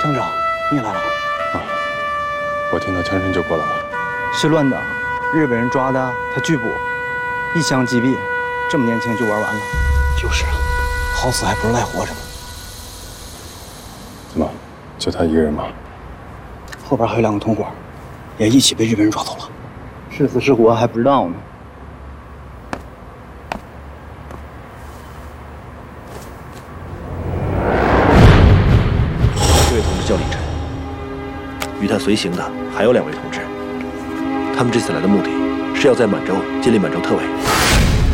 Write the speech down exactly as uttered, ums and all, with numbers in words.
厂长，你来了。 啊，我听到枪声就过来了。 是乱党，日本人抓的，他拒捕，一枪击毙，这么年轻就玩完了。就是啊，好死还不如赖活着呢。 怎么，就他一个人吗？ 后边还有两个同伙，也一起被日本人抓走了。是死是活还不知道呢。 这位同志叫李晨，与他随行的还有两位同志，他们这次来的目的是要在满洲建立满洲特委。